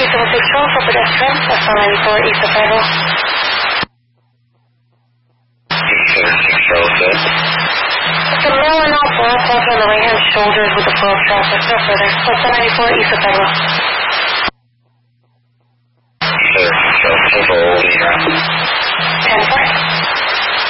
761 for pedestrian, that's 194 east of Fayetteville. 761. It's a low and off black walk on the right-hand shoulders with the flow of traffic. No further. That's 194 east of Fayetteville. 761.